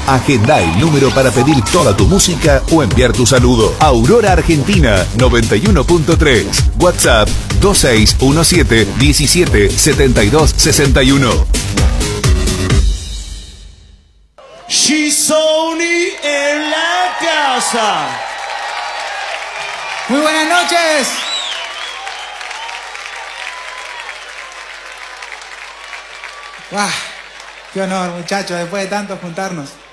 Agenda el número para pedir toda tu música o enviar tu saludo. Aurora Argentina 91.3. WhatsApp 2617 17 72 61. Sony en la casa. Muy buenas noches. ¡Wow! Qué honor, muchachos, después de tanto juntarnos.